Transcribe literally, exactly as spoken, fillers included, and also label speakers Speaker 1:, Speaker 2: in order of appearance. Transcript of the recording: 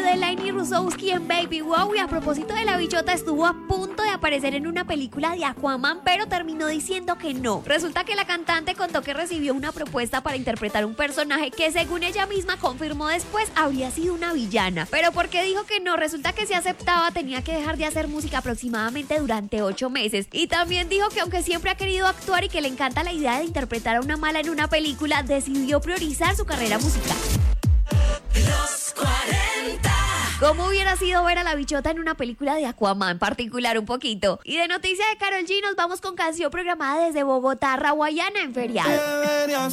Speaker 1: de Lainey Rusowski en Baby Wow. Y a propósito de la bichota, estuvo a punto de aparecer en una película de Aquaman, pero terminó diciendo que no. Resulta que la cantante contó que recibió una propuesta para interpretar un personaje que, según ella misma confirmó después, habría sido una villana. Pero ¿por qué dijo que no? Resulta que si aceptaba tenía que dejar de hacer música aproximadamente durante ocho meses. Y también dijo que aunque siempre ha querido actuar y que le encanta la idea de interpretar a una mala en una película, decidió priorizar su carrera musical.
Speaker 2: Los cuarenta.
Speaker 1: ¿Cómo hubiera sido ver a la bichota en una película de Aquaman? Particular un poquito. Y de noticia de Karol G nos vamos con canción programada desde Bogotá, Rawayana en feriado.